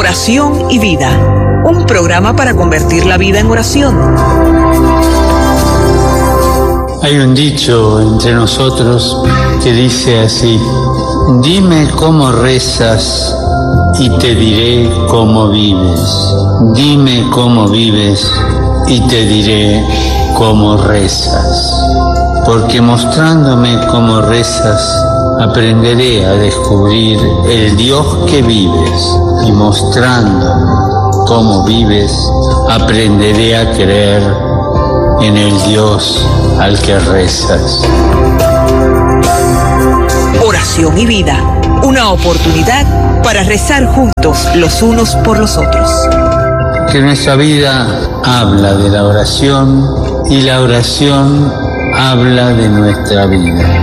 Oración y vida, un programa para convertir la vida en oración. Hay un dicho entre nosotros que dice así: dime cómo rezas y te diré cómo vives. Dime cómo vives y te diré cómo rezas. Porque mostrándome cómo rezas, aprenderé a descubrir el Dios que vives. Y mostrándome cómo vives, aprenderé a creer en el Dios al que rezas. Oración y vida, una oportunidad para rezar juntos los unos por los otros. Que nuestra vida habla de la oración y la oración habla de nuestra vida.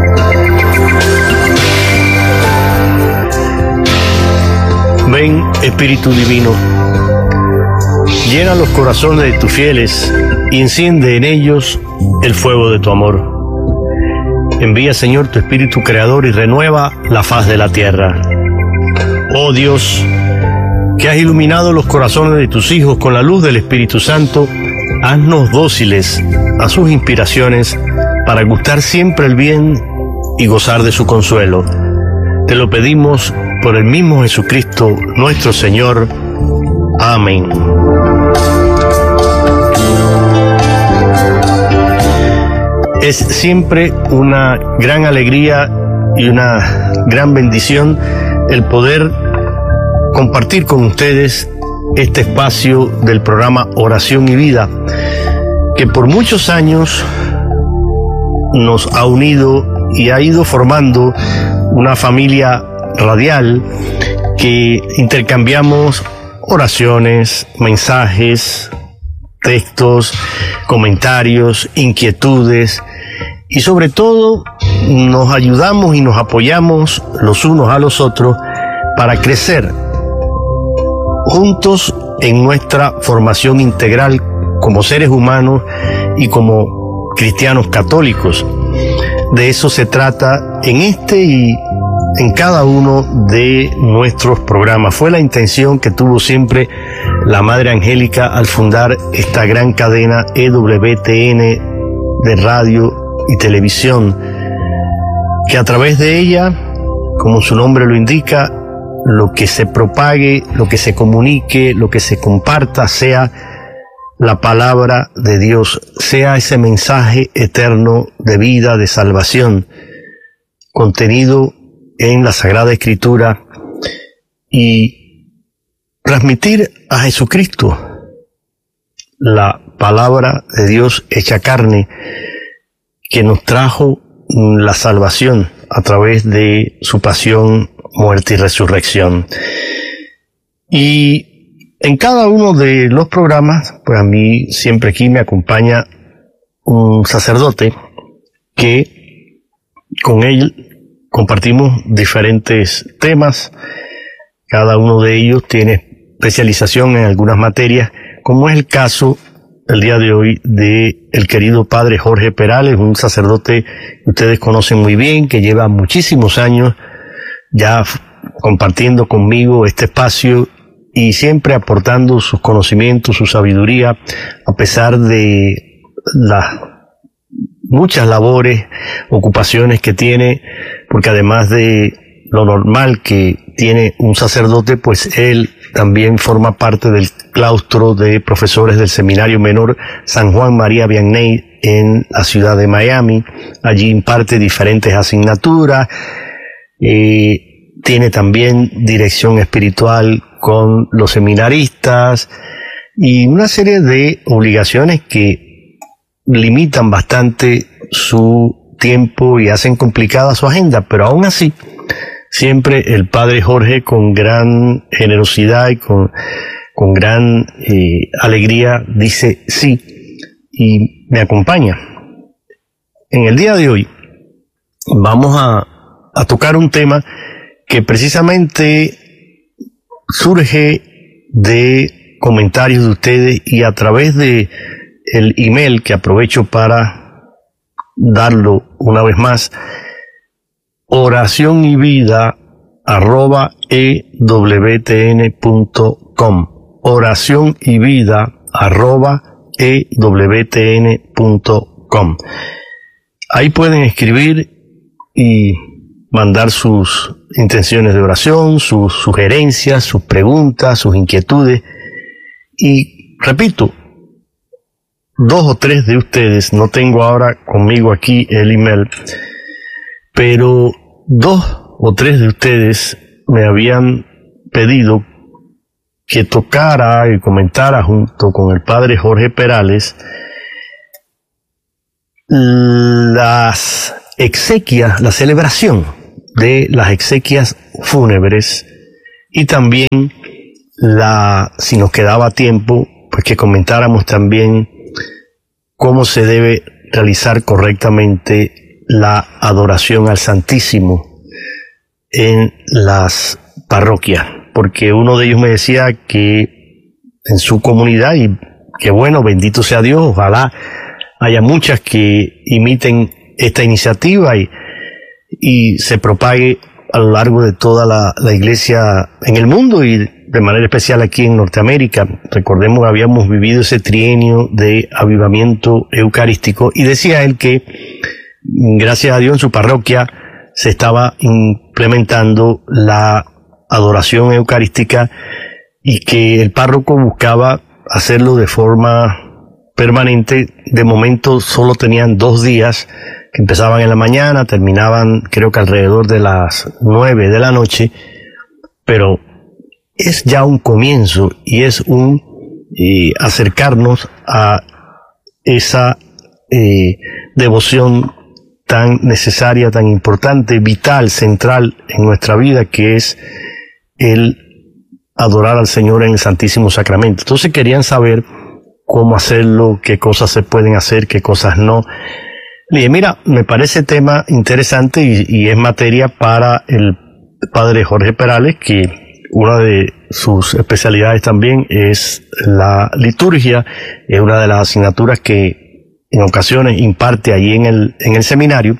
Ven, Espíritu Divino, llena los corazones de tus fieles y enciende en ellos el fuego de tu amor. Envía, Señor, tu Espíritu Creador y renueva la faz de la tierra. Oh Dios, que has iluminado los corazones de tus hijos con la luz del Espíritu Santo, haznos dóciles a sus inspiraciones para gustar siempre el bien y gozar de su consuelo. Te lo pedimos por el mismo Jesucristo, nuestro Señor. Amén. Es siempre una gran alegría y una gran bendición el poder compartir con ustedes este espacio del programa Oración y Vida, que por muchos años nos ha unido y ha ido formando una familia radial que intercambiamos oraciones, mensajes, textos, comentarios, inquietudes y sobre todo nos ayudamos y nos apoyamos los unos a los otros para crecer juntos en nuestra formación integral como seres humanos y como cristianos católicos. De eso se trata en este y en cada uno de nuestros programas. Fue la intención que tuvo siempre la Madre Angélica al fundar esta gran cadena EWTN de radio y televisión, que a través de ella, como su nombre lo indica, lo que se propague, lo que se comunique, lo que se comparta sea la palabra de Dios, sea ese mensaje eterno de vida, de salvación, contenido en la Sagrada Escritura, y transmitir a Jesucristo, la palabra de Dios hecha carne, que nos trajo la salvación a través de su pasión, muerte y resurrección. Y en cada uno de los programas, pues a mí siempre aquí me acompaña un sacerdote que con él compartimos diferentes temas. Cada uno de ellos tiene especialización en algunas materias, como es el caso el día de hoy de el querido padre Jorge Perales, un sacerdote que ustedes conocen muy bien, que lleva muchísimos años ya compartiendo conmigo este espacio y siempre aportando sus conocimientos, su sabiduría, a pesar de las muchas labores, ocupaciones que tiene, porque además de lo normal que tiene un sacerdote, pues él también forma parte del claustro de profesores del Seminario Menor San Juan María Vianney en la ciudad de Miami. Allí imparte diferentes asignaturas, tiene también dirección espiritual con los seminaristas y una serie de obligaciones que limitan bastante su tiempo y hacen complicada su agenda, pero aún así siempre el padre Jorge, con gran generosidad y con gran alegría, dice sí y me acompaña. En el día de hoy vamos a tocar un tema que precisamente surge de comentarios de ustedes y a través de el email, que aprovecho para darlo una vez más, oración y vida oracionyvida@ewtn.com. oracionyvida@ewtn.com. Ahí pueden escribir y mandar sus intenciones de oración, sus sugerencias, sus preguntas, sus inquietudes. Y repito, 2 o 3 de ustedes, no tengo ahora conmigo aquí el email, pero 2 o 3 de ustedes me habían pedido que tocara y comentara junto con el padre Jorge Perales las exequias, la celebración de las exequias fúnebres, y también si nos quedaba tiempo, pues que comentáramos también cómo se debe realizar correctamente la adoración al Santísimo en las parroquias, porque uno de ellos me decía que en su comunidad, y que bueno, bendito sea Dios, ojalá haya muchas que imiten esta iniciativa y se propague a lo largo de toda la iglesia en el mundo y de manera especial aquí en Norteamérica. Recordemos que habíamos vivido ese trienio de avivamiento eucarístico, y decía él que gracias a Dios en su parroquia se estaba implementando la adoración eucarística y que el párroco buscaba hacerlo de forma permanente. De momento solo tenían 2 días que empezaban en la mañana, terminaban creo que alrededor de las 9 de la noche, pero es ya un comienzo y es un acercarnos a esa devoción tan necesaria, tan importante, vital, central en nuestra vida, que es el adorar al Señor en el Santísimo Sacramento. Entonces querían saber cómo hacerlo, qué cosas se pueden hacer, qué cosas no. Le dije, mira, me parece tema interesante y es materia para el padre Jorge Perales, que una de sus especialidades también es la liturgia, es una de las asignaturas que en ocasiones imparte allí en el seminario.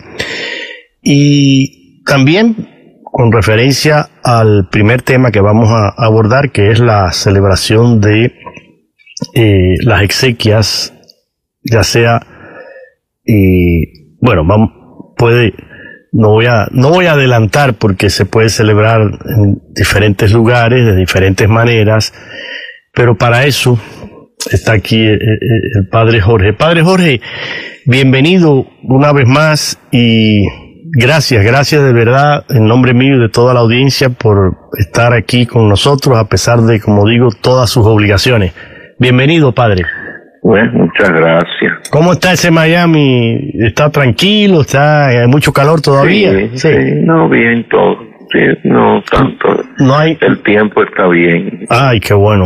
Y también con referencia al primer tema que vamos a abordar, que es la celebración de las exequias, ya sea, bueno, no voy a adelantar porque se puede celebrar en diferentes lugares, de diferentes maneras, pero para eso está aquí el padre Jorge. Padre Jorge, bienvenido una vez más y gracias de verdad, en nombre mío y de toda la audiencia, por estar aquí con nosotros a pesar de, como digo, todas sus obligaciones. Bienvenido, padre. Bueno, muchas gracias. ¿Cómo está ese Miami? ¿Está tranquilo? ¿Hay mucho calor todavía? Sí, no, bien todo. Sí, no tanto. No hay... El tiempo está bien. Ay, qué bueno.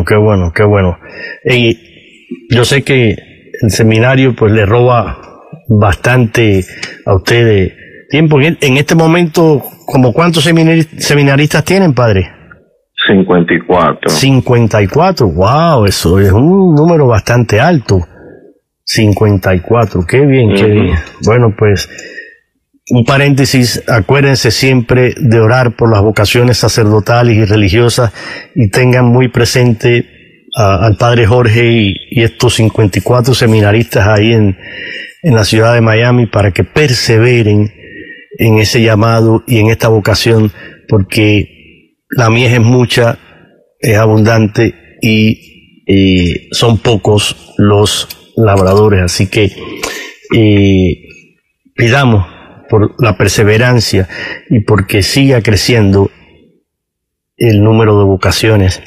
Yo sé que el seminario pues le roba bastante a usted de tiempo. En este momento, ¿como cuántos seminaristas tienen, padre? 54. 54, wow, eso es un número bastante alto. 54, qué bien, qué bien. Bueno, pues, un paréntesis, acuérdense siempre de orar por las vocaciones sacerdotales y religiosas y tengan muy presente al padre Jorge y estos 54 seminaristas ahí en la ciudad de Miami para que perseveren en ese llamado y en esta vocación, porque la mies es mucha, es abundante y son pocos los labradores, así que pidamos por la perseverancia y porque siga creciendo el número de vocaciones.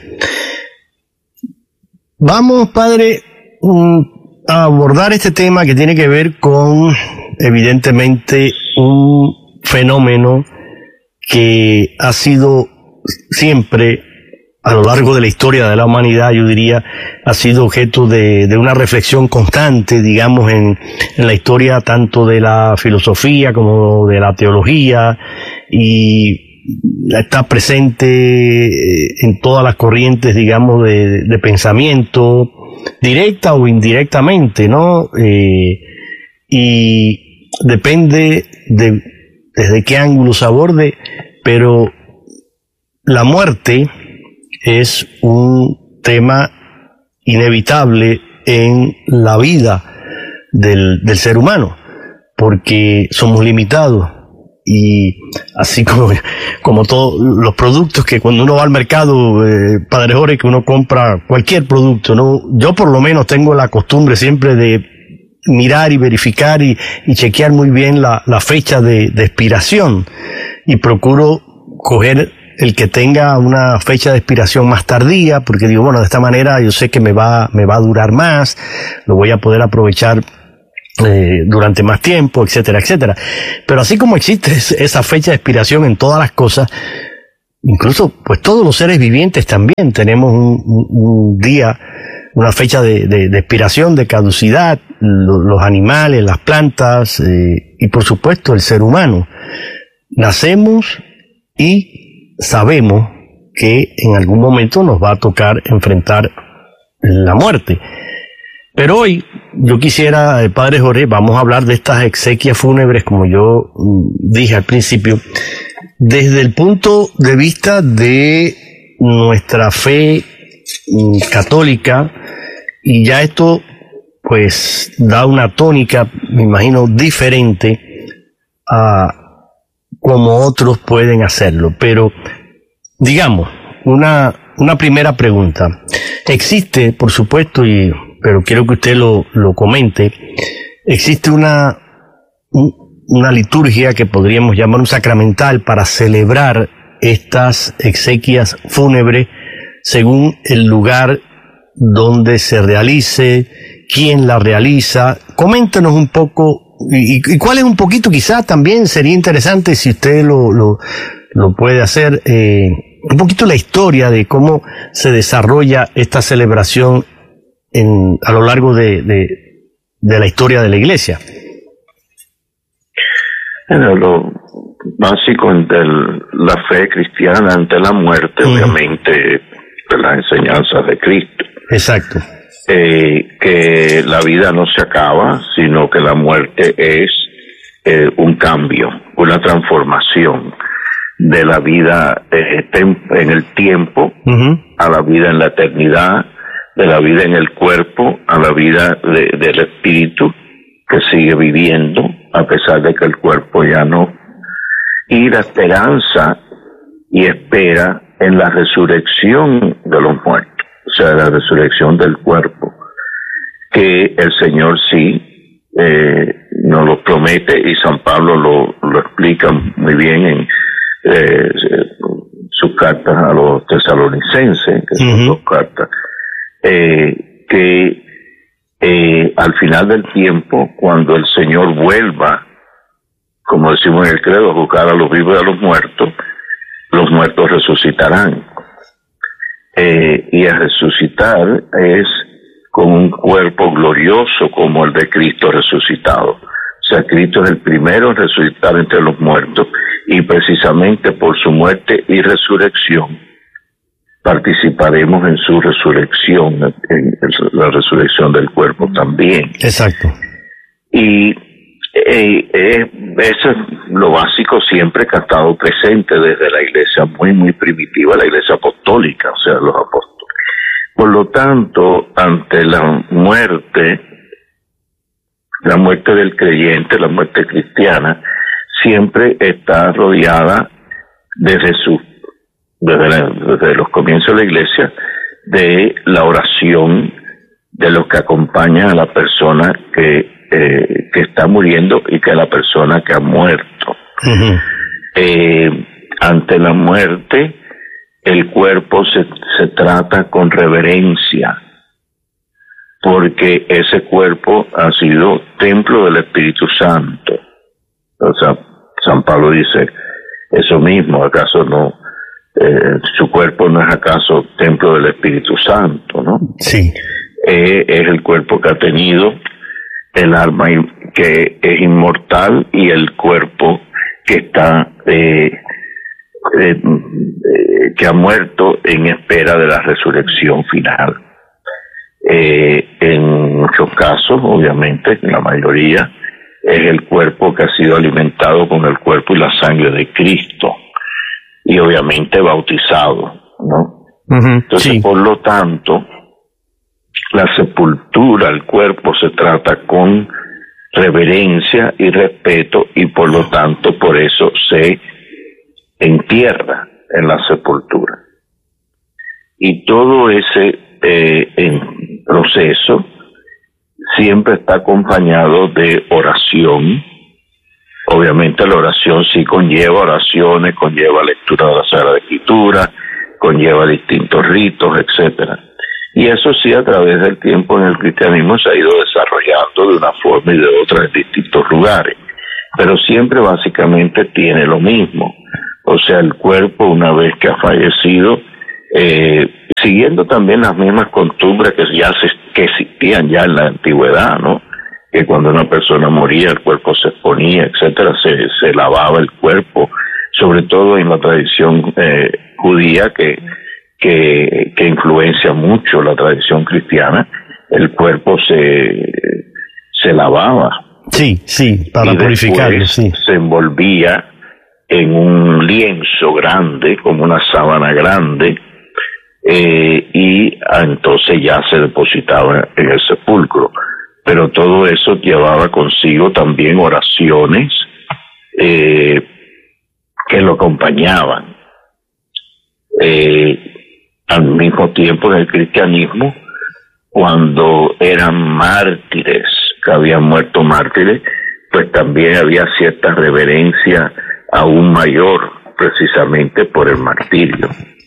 Vamos, padre, a abordar este tema que tiene que ver con, evidentemente, un fenómeno que ha sido siempre, a lo largo de la historia de la humanidad, yo diría, ha sido objeto de una reflexión constante, digamos, en la historia tanto de la filosofía como de la teología, y está presente en todas las corrientes, digamos, de pensamiento, directa o indirectamente, ¿no? Y depende desde qué ángulo se aborde, pero la muerte es un tema inevitable en la vida del ser humano, porque somos limitados. Y así como todos los productos que cuando uno va al mercado, Padre Jorge, que uno compra cualquier producto, ¿no? Yo por lo menos tengo la costumbre siempre de mirar y verificar y chequear muy bien la fecha de expiración, y procuro coger el que tenga una fecha de expiración más tardía, porque digo, bueno, de esta manera yo sé que me va a durar más, lo voy a poder aprovechar durante más tiempo, etcétera, etcétera. Pero así como existe esa fecha de expiración en todas las cosas, incluso pues todos los seres vivientes también tenemos un día, una fecha de expiración, de caducidad, los animales, las plantas, y por supuesto el ser humano. Nacemos y sabemos que en algún momento nos va a tocar enfrentar la muerte. Pero hoy yo quisiera, Padre Jorge, vamos a hablar de estas exequias fúnebres, como yo dije al principio, desde el punto de vista de nuestra fe católica, y ya esto pues da una tónica, me imagino, diferente a como otros pueden hacerlo. Pero digamos, una primera pregunta. Existe, por supuesto, pero quiero que usted lo comente, existe una liturgia que podríamos llamar un sacramental para celebrar estas exequias fúnebres según el lugar donde se realice, quién la realiza. Coméntenos un poco, y cuál es un poquito, quizá también sería interesante si usted lo puede hacer, un poquito la historia de cómo se desarrolla esta celebración a lo largo de la historia de la Iglesia. Lo básico de la fe cristiana ante la muerte, obviamente, de las enseñanzas de Cristo. Exacto. Que la vida no se acaba, sino que la muerte es un cambio, una transformación de la vida en el tiempo a la vida en la eternidad, de la vida en el cuerpo a la vida del espíritu que sigue viviendo a pesar de que el cuerpo ya no, y la esperanza y espera en la resurrección de los muertos, o sea, la resurrección del cuerpo, que el Señor sí nos lo promete, y San Pablo lo explica muy bien en sus cartas a los tesalonicenses, que son dos cartas, que al final del tiempo, cuando el Señor vuelva, como decimos en el credo, a juzgar a los vivos y a los muertos resucitarán. Y a resucitar es con un cuerpo glorioso como el de Cristo resucitado. O sea, Cristo es el primero en resucitar entre los muertos, y precisamente por su muerte y resurrección participaremos en su resurrección, en la resurrección del cuerpo también. Exacto. Y eso es lo básico siempre que ha estado presente desde la iglesia muy, muy primitiva, la iglesia apostólica, o sea, los apóstoles. Por lo tanto, ante la muerte del creyente, la muerte cristiana, siempre está rodeada desde los comienzos de la iglesia, de la oración de los que acompañan a la persona que está muriendo y que a la persona que ha muerto. Ante la muerte, el cuerpo se trata con reverencia, porque ese cuerpo ha sido templo del Espíritu Santo. O sea, San Pablo dice eso mismo, ¿acaso no? Su cuerpo no es acaso templo del Espíritu Santo, ¿no? Sí. Es el cuerpo que ha tenido el alma que es inmortal, y el cuerpo que está que ha muerto en espera de la resurrección final. En muchos casos, obviamente, en la mayoría, es el cuerpo que ha sido alimentado con el cuerpo y la sangre de Cristo. y obviamente bautizado, ¿no? Entonces, sí. por lo tanto, la sepultura, el cuerpo se trata con reverencia y respeto, y por lo tanto, por eso se entierra en la sepultura. Y todo ese proceso siempre está acompañado de oración. Obviamente la oración sí conlleva oraciones, conlleva lectura de la Sagrada Escritura, conlleva distintos ritos, etcétera. Y eso sí, a través del tiempo en el cristianismo se ha ido desarrollando de una forma y de otra en distintos lugares, pero siempre básicamente tiene lo mismo. O sea, el cuerpo, una vez que ha fallecido, siguiendo también las mismas costumbres que existían ya en la antigüedad, ¿no? Que cuando una persona moría, el cuerpo se exponía, etcétera, se lavaba el cuerpo, sobre todo en la tradición judía que influencia mucho la tradición cristiana. El cuerpo se lavaba. Sí, para purificarlo, sí. Se envolvía en un lienzo grande, como una sábana grande, y entonces ya se depositaba en el sepulcro. Pero todo eso llevaba consigo también oraciones que lo acompañaban. Al mismo tiempo, en el cristianismo, cuando eran mártires, que habían muerto mártires, pues también había cierta reverencia aún mayor, precisamente por el martirio.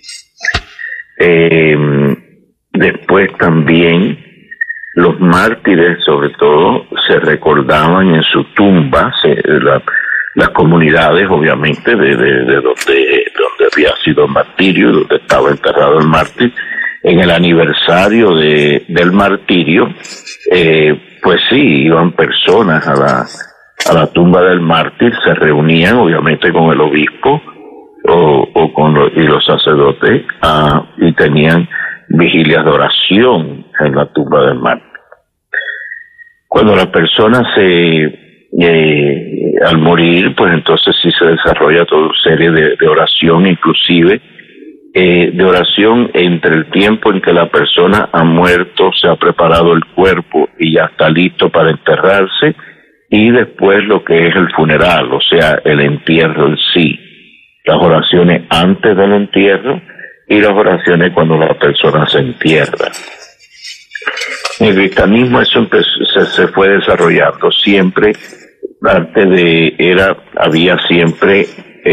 Después también los mártires, sobre todo, se recordaban en su tumba, las comunidades, obviamente, de donde había sido el martirio, donde estaba enterrado el mártir. En el aniversario del martirio, pues sí, iban personas a la tumba del mártir, se reunían, obviamente, con el obispo o con los sacerdotes, y tenían vigilias de oración en la tumba del mártir. Cuando la persona al morir, pues entonces sí se desarrolla toda una serie de oración, inclusive de oración entre el tiempo en que la persona ha muerto, se ha preparado el cuerpo y ya está listo para enterrarse, y después lo que es el funeral, o sea, el entierro en sí. Las oraciones antes del entierro y las oraciones cuando la persona se entierra. En el cristianismo eso se fue desarrollando siempre. Había siempre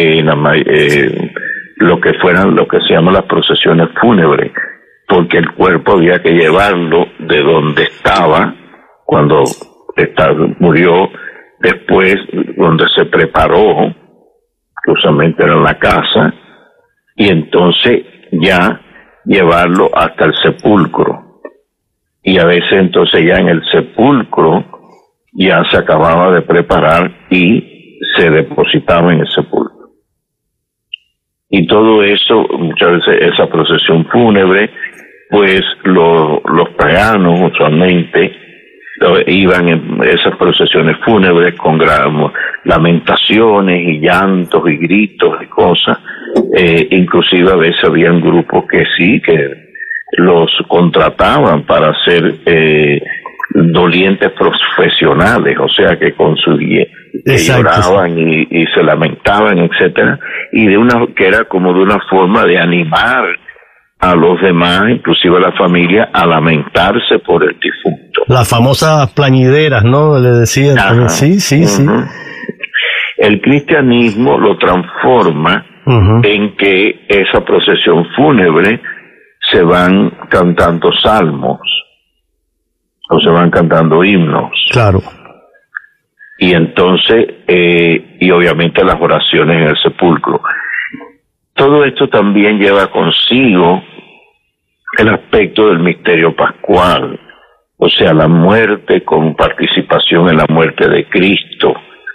lo que se llaman las procesiones fúnebres, porque el cuerpo había que llevarlo de donde estaba cuando murió, después donde se preparó, que usualmente era en la casa, y entonces ya llevarlo hasta el sepulcro. Y a veces entonces ya en el sepulcro ya se acababa de preparar y se depositaba en el sepulcro. Y todo eso, muchas veces esa procesión fúnebre, pues los paganos usualmente iban en esas procesiones fúnebres con lamentaciones y llantos y gritos y cosas. Inclusive a veces habían grupos que los contrataban para ser dolientes profesionales, o sea que que lloraban y se lamentaban, etcétera, y que era como de una forma de animar a los demás, inclusive a la familia, a lamentarse por el difunto. Las famosas plañideras, ¿no? Le decían. Ajá, sí. El cristianismo lo transforma en que esa procesión fúnebre se van cantando salmos o se van cantando himnos. Claro. Y entonces, y obviamente las oraciones en el sepulcro. Todo esto también lleva consigo el aspecto del misterio pascual, o sea, la muerte con participación en la muerte de Cristo,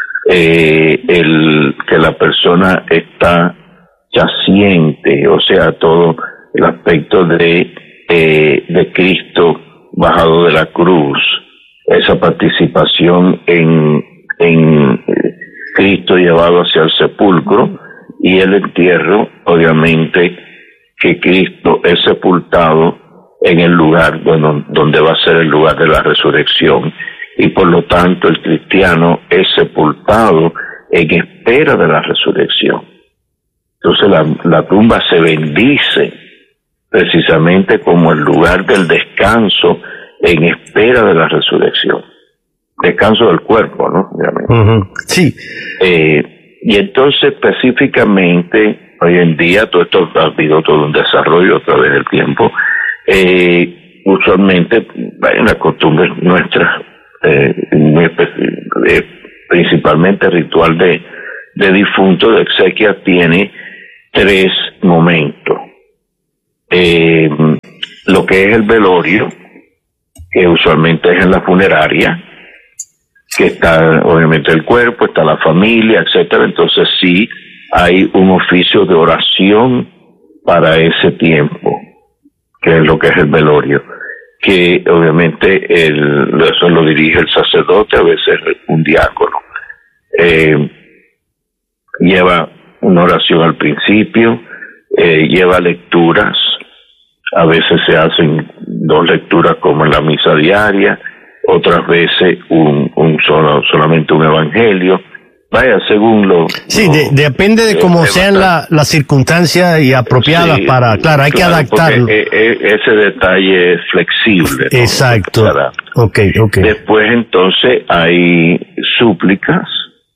que la persona está yaciente, o sea, todo el aspecto de Cristo bajado de la cruz, esa participación en Cristo llevado hacia el sepulcro, y el entierro, obviamente, que Cristo es sepultado en el lugar donde va a ser el lugar de la resurrección, y por lo tanto el cristiano es sepultado en espera de la resurrección. Entonces la tumba se bendice precisamente como el lugar del descanso en espera de la resurrección. Descanso del cuerpo, ¿no? Sí. Y entonces específicamente, hoy en día, todo esto ha habido todo un desarrollo a través del tiempo. Usualmente hay una costumbre nuestra, principalmente ritual de difunto, de exequia, tiene 3 momentos. Lo que es el velorio, que usualmente es en la funeraria, que está obviamente el cuerpo, está la familia, etcétera. Entonces sí hay un oficio de oración para ese tiempo, que es lo que es el velorio, que obviamente eso lo dirige el sacerdote, a veces un diácono. Lleva una oración al principio, lleva lecturas, a veces se hacen 2 lecturas como en la misa diaria, otras veces solamente un evangelio. Vaya, según lo... Sí, depende de cómo sean las circunstancias y apropiadas, sí, claro, hay que adaptarlo. Ese detalle es flexible, ¿no? Exacto. Okay. Después entonces hay súplicas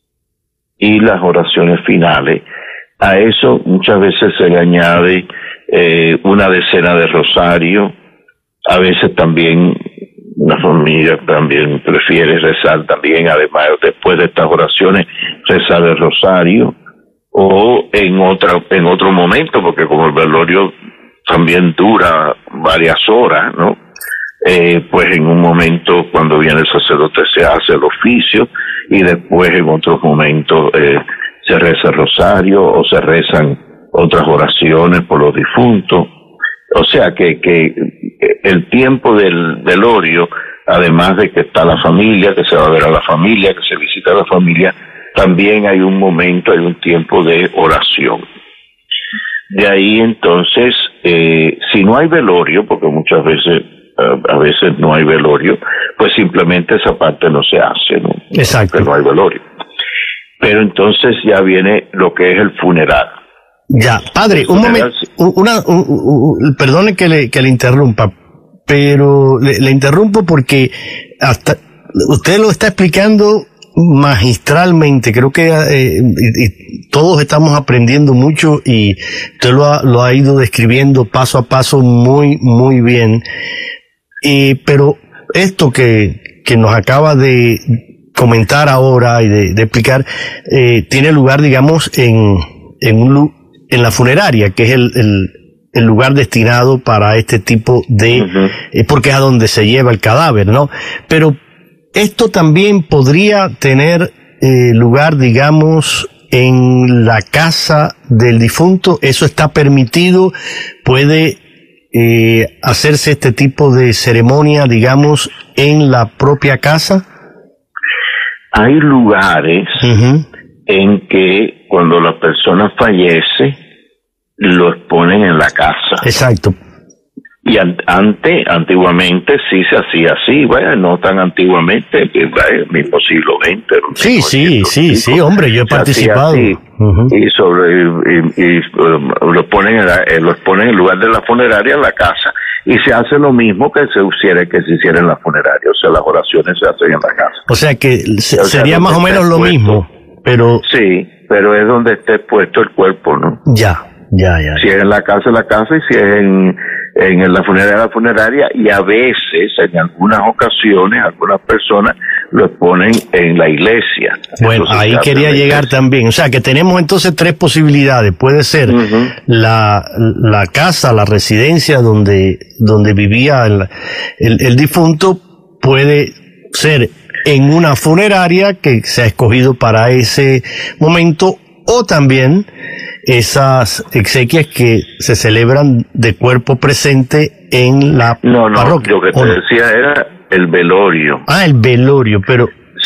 y las oraciones finales. A eso muchas veces se le añade una decena de rosario. A veces también la familia también prefiere rezar también, además, después de estas oraciones, rezar el rosario, o en otro momento, porque como el velorio también dura varias horas, ¿no? Pues en un momento, cuando viene el sacerdote, se hace el oficio, y después en otros momentos se reza el rosario, o se rezan otras oraciones por los difuntos. O sea que el tiempo del velorio, además de que está la familia, que se va a ver a la familia, que se visita a la familia, también hay un momento, hay un tiempo de oración. De ahí entonces, si no hay velorio, porque muchas veces, a veces no hay velorio, pues simplemente esa parte no se hace, ¿no? Exacto. Porque no hay velorio. Pero entonces ya viene lo que es el funeral. Ya, padre, un momento, perdone que le interrumpa, pero le interrumpo porque hasta usted lo está explicando magistralmente. Creo que y todos estamos aprendiendo mucho, y usted lo ha ido describiendo paso a paso muy, muy bien. Pero esto que nos acaba de comentar ahora y de explicar, tiene lugar, digamos, en la funeraria, que es el lugar destinado para este tipo de, porque es a donde se lleva el cadáver, ¿no? Pero esto también podría tener lugar, digamos, en la casa del difunto. ¿Eso está permitido? ¿Puede hacerse este tipo de ceremonia, digamos, en la propia casa? Hay lugares en que cuando la persona fallece, lo exponen en la casa. Exacto. Y antiguamente sí se hacía así, bueno, no tan antiguamente, el mismo siglo XX. Sí, hombre, yo he participado. Y lo exponen en lugar de la funeraria en la casa, y se hace lo mismo que se hiciera en la funeraria, o sea, las oraciones se hacen en la casa. O sea que sería más o menos lo mismo, pero... Sí, pero es donde esté puesto el cuerpo, ¿no? Ya. Si es en la casa, y si es en la funeraria, y a veces, en algunas ocasiones, algunas personas lo exponen en la iglesia. Bueno, ahí quería llegar también. O sea, que tenemos entonces 3 posibilidades. Puede ser la casa, la residencia donde vivía el difunto, puede ser en una funeraria que se ha escogido para ese momento, o también esas exequias que se celebran de cuerpo presente en la parroquia. Lo que te decía era el velorio. El velorio, pero...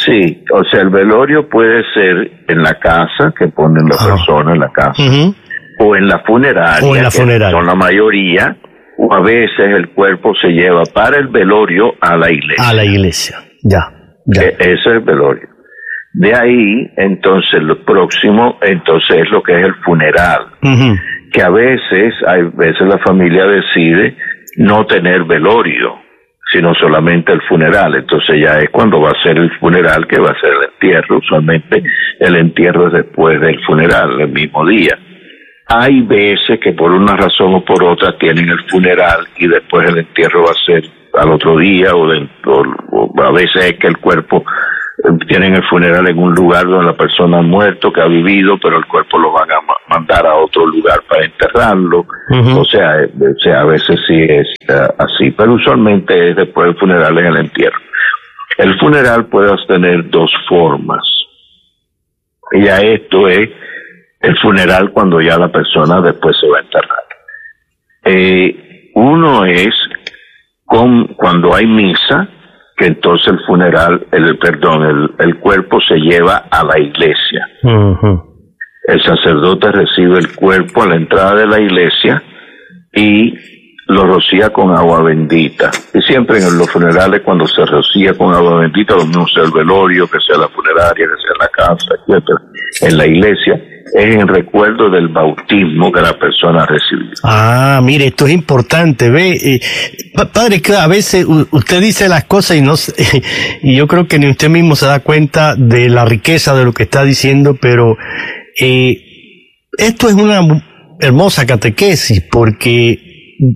Sí, o sea, el velorio puede ser en la casa, que ponen la persona en la casa, o en la funeraria, que son la mayoría, o a veces el cuerpo se lleva para el velorio a la iglesia. A la iglesia, ya. Ese es el velorio. De ahí, entonces, lo próximo, entonces, es lo que es el funeral. Que a veces la familia decide no tener velorio, sino solamente el funeral. Entonces ya es cuando va a ser el funeral que va a ser el entierro. Usualmente el entierro es después del funeral, el mismo día. Hay veces que por una razón o por otra tienen el funeral y después el entierro va a ser al otro día, o a veces es que el cuerpo tienen el funeral en un lugar donde la persona ha muerto, que ha vivido, pero el cuerpo lo van a mandar a otro lugar para enterrarlo. O sea, a veces sí es así, pero usualmente es después del funeral en el entierro. El funeral puede tener dos formas. Y ya esto es el funeral cuando ya la persona después se va a enterrar. Uno es cuando hay misa, que entonces el funeral, el cuerpo se lleva a la iglesia. El sacerdote recibe el cuerpo a la entrada de la iglesia y lo rocía con agua bendita. Y siempre en los funerales, cuando se rocía con agua bendita, lo mismo sea el velorio, que sea la funeraria, que sea la casa, etcétera, en la iglesia, es en recuerdo del bautismo que la persona recibió. Mire, esto es importante, ve, padre, que a veces usted dice las cosas y yo creo que ni usted mismo se da cuenta de la riqueza de lo que está diciendo, pero esto es una hermosa catequesis, porque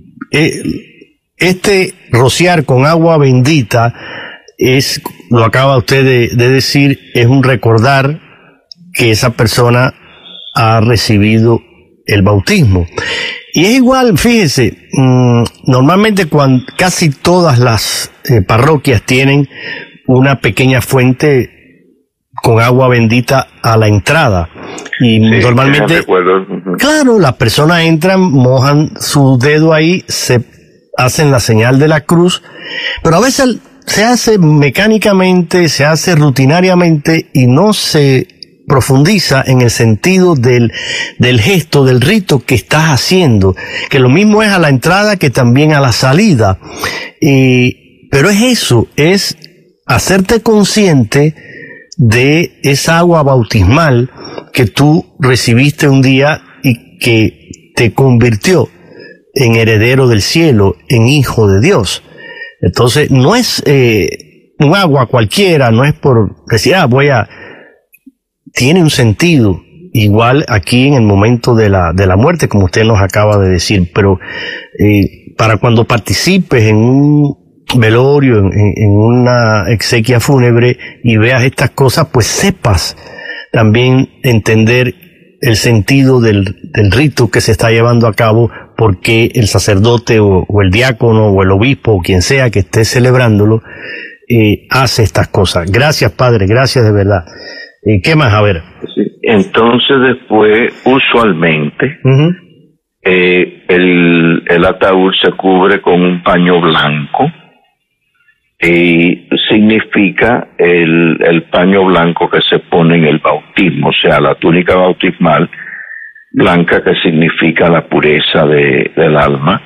este rociar con agua bendita lo acaba usted de decir, es un recordar que esa persona ha recibido el bautismo. Y es igual, fíjese, normalmente casi todas las parroquias tienen una pequeña fuente con agua bendita a la entrada. Y normalmente, claro, las personas entran, mojan su dedo ahí, se hacen la señal de la cruz, pero a veces se hace mecánicamente, se hace rutinariamente y no se profundiza en el sentido del gesto, del rito que estás haciendo, que lo mismo es a la entrada que también a la salida. Pero es eso, es hacerte consciente de esa agua bautismal que tú recibiste un día y que te convirtió en heredero del cielo, en hijo de Dios. Entonces, no es un agua cualquiera, no es por decir, tiene un sentido, igual aquí en el momento de la muerte, como usted nos acaba de decir, pero para cuando participes en un velorio, en una exequia fúnebre y veas estas cosas, pues sepas también entender el sentido del rito que se está llevando a cabo, porque el sacerdote o el diácono o el obispo o quien sea que esté celebrándolo hace estas cosas. Gracias, padre, gracias de verdad. ¿Qué más? A ver. Entonces después, usualmente, el ataúd se cubre con un paño blanco, y significa el paño blanco que se pone en el bautismo, o sea, la túnica bautismal blanca, que significa la pureza del alma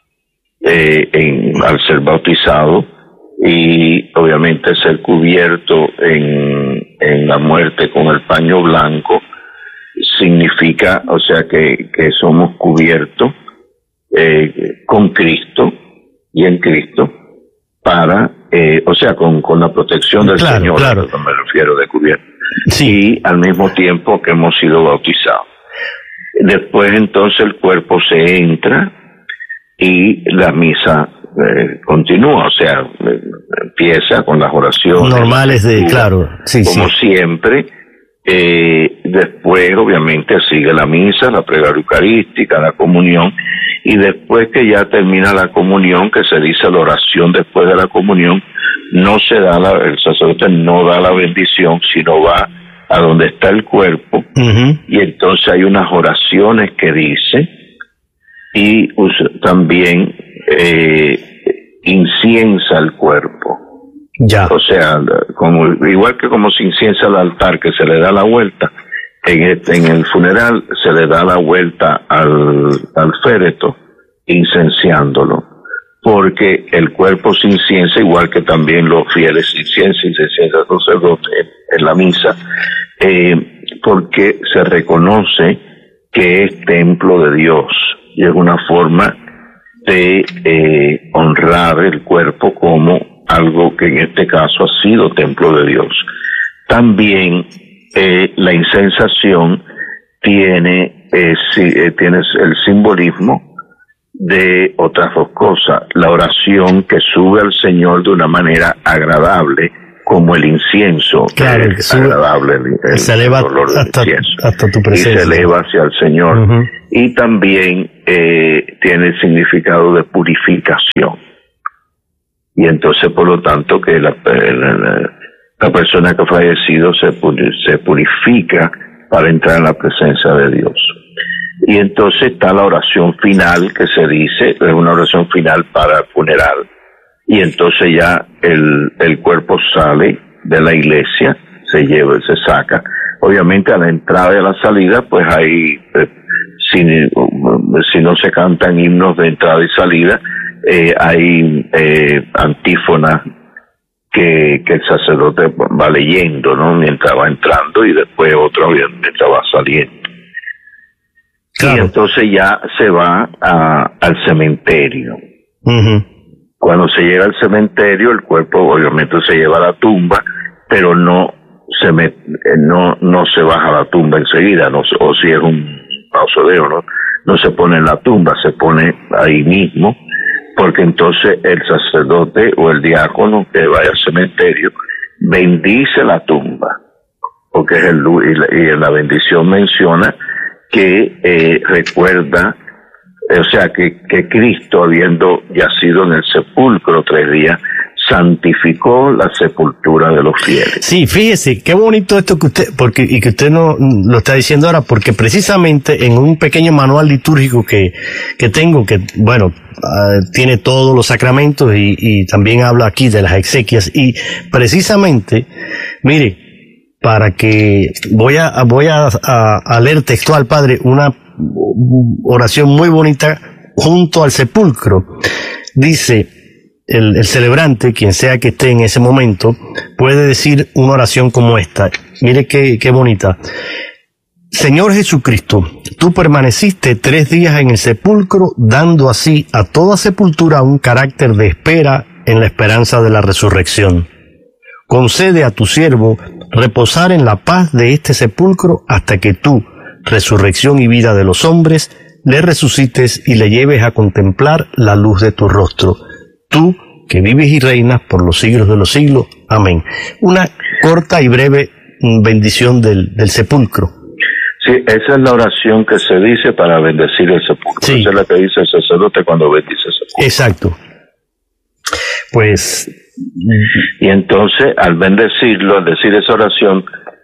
al ser bautizado, y obviamente ser cubierto en la muerte con el paño blanco significa, o sea, que somos cubiertos con Cristo y en Cristo para, o sea, con la protección del Señor, claro. Me refiero de cubierto, sí. Y al mismo tiempo que hemos sido bautizados. Después entonces el cuerpo se entra y la misa continúa, o sea, empieza con las oraciones normales claro, sí, como siempre. Después obviamente sigue la misa, la plegaria eucarística, la comunión, y después que ya termina la comunión, que se dice la oración después de la comunión, no se da el sacerdote no da la bendición, sino va a donde está el cuerpo, y entonces hay unas oraciones que dice, y también inciensa el cuerpo, Ya. O sea, igual que como se inciensa al altar, que se le da la vuelta, en el funeral se le da la vuelta al féretro, incenciándolo, porque el cuerpo se inciensa igual que también los fieles inciensan, y se inciensa el sacerdote en la misa, porque se reconoce que es templo de Dios, y es una forma de honrar el cuerpo como algo que en este caso ha sido templo de Dios. También la incensación tiene el simbolismo de otras dos cosas: la oración que sube al Señor de una manera agradable, como el incienso, claro, es agradable, se eleva olor del incienso, hasta tu presencia, y se eleva hacia el Señor. Uh-huh. Y también tiene el significado de purificación. Y entonces, por lo tanto, que la persona que ha fallecido se purifica para entrar en la presencia de Dios. Y entonces está la oración final, que se dice, es una oración final para el funeral. Y entonces ya el cuerpo sale de la iglesia, se saca. Obviamente a la entrada y a la salida, pues hay, si no se cantan himnos de entrada y salida, hay antífonas que el sacerdote va leyendo, ¿no? Mientras va entrando, y después otra mientras va saliendo. Claro. Y entonces ya se va al cementerio. Uh-huh. Cuando se llega al cementerio, el cuerpo obviamente se lleva a la tumba, pero no se baja a la tumba enseguida, o si es un mausoleo, no se pone en la tumba, se pone ahí mismo, porque entonces el sacerdote o el diácono que vaya al cementerio bendice la tumba, porque es y la bendición menciona que recuerda, o sea, que Cristo, habiendo yacido en el sepulcro 3 días, santificó la sepultura de los fieles. Sí, fíjese, qué bonito esto que usted no lo está diciendo ahora, porque precisamente en un pequeño manual litúrgico que tengo, que bueno, tiene todos los sacramentos y también habla aquí de las exequias, y precisamente, mire, para que voy a leer textual, padre, una oración muy bonita junto al sepulcro. Dice el celebrante, quien sea que esté en ese momento, puede decir una oración como esta. Mire qué bonita. Señor Jesucristo, tú permaneciste 3 días en el sepulcro, dando así a toda sepultura un carácter de espera en la esperanza de la resurrección. Concede a tu siervo reposar en la paz de este sepulcro hasta que tú, resurrección y vida de los hombres, le resucites y le lleves a contemplar la luz de tu rostro. Tú, que vives y reinas por los siglos de los siglos. Amén. Una corta y breve bendición del sepulcro. Sí, esa es la oración que se dice para bendecir el sepulcro. Sí. Esa es la que dice el sacerdote cuando bendice el sepulcro. Exacto. Pues... Y entonces, al bendecirlo, al decir esa oración,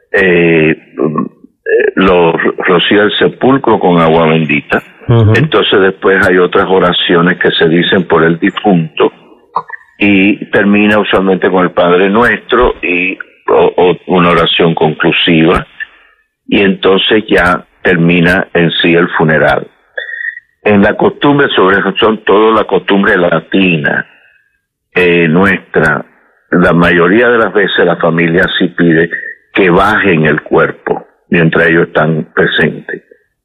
lo rocía el sepulcro con agua bendita. Uh-huh. Entonces después hay otras oraciones que se dicen por el difunto, y termina usualmente con el Padre Nuestro y una oración conclusiva, y entonces ya termina en sí el funeral. En la costumbre, sobre eso son toda la costumbre latina nuestra, la mayoría de las veces la familia sí pide que bajen el cuerpo mientras ellos están presentes.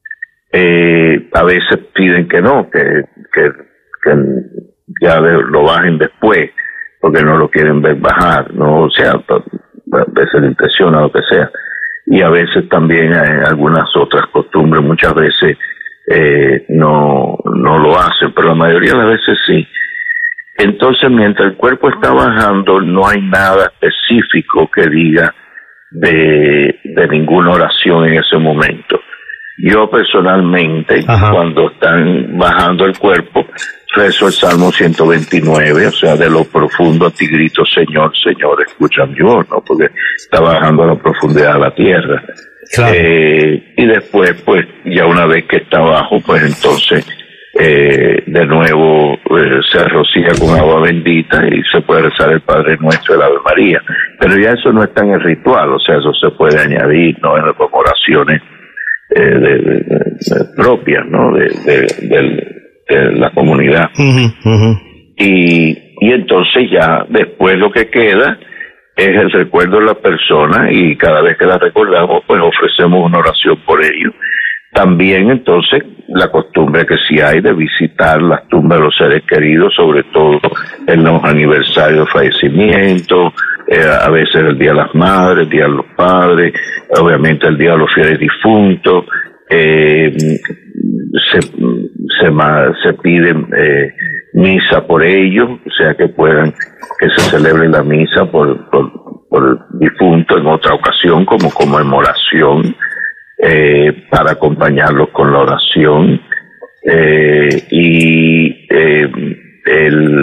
A veces piden que no, que ya lo bajen después, porque no lo quieren ver bajar, ¿no? O sea, a veces le impresiona, lo que sea. Y a veces también hay algunas otras costumbres, muchas veces no lo hacen, pero la mayoría de las veces sí. Entonces, mientras el cuerpo está bajando, no hay nada específico que diga de ninguna oración en ese momento. Yo personalmente, Ajá. cuando están bajando el cuerpo, rezo el Salmo 129, o sea, de lo profundo a ti grito, Señor, Señor, escucha mi voz, ¿no? Porque está bajando a la profundidad de la tierra. Claro. Y después, pues, ya una vez que está abajo, pues entonces de nuevo se rocía con agua bendita y se puede rezar el Padre Nuestro y el Ave María. Pero ya eso no está en el ritual, o sea, eso se puede añadir, ¿no?, en las oraciones propias, ¿no?, de la comunidad. Y entonces ya después lo que queda es el recuerdo de la persona, y cada vez que la recordamos pues ofrecemos una oración por ello. También entonces la costumbre que sí hay de visitar las tumbas de los seres queridos, sobre todo en los aniversarios de fallecimiento, a veces el Día de las Madres, el Día de los Padres, obviamente el Día de los Fieles Difuntos. Se pide misa por ellos, o sea que se celebre la misa por el difunto en otra ocasión como conmemoración, para acompañarlos con la oración,